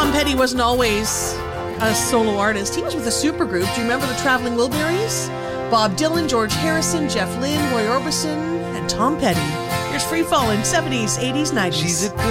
Tom Petty wasn't always a solo artist. He was with a supergroup. Do you remember the Traveling Wilburys? Bob Dylan, George Harrison, Jeff Lynne, Roy Orbison, and Tom Petty. Here's Free Fallin', 70s, 80s, 90s. She's a